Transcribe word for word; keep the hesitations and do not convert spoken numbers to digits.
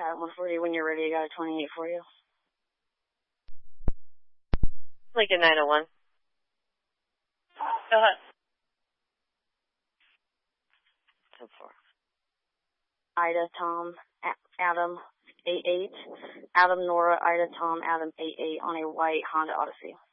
Adam one forty, when you're ready, I got a twenty-eight for you. Lincoln nine oh one. Go ahead. So far. Ida, Tom, A- Adam, eight eight. Adam, Nora, Ida, Tom, Adam, eight eight on a white Honda Odyssey.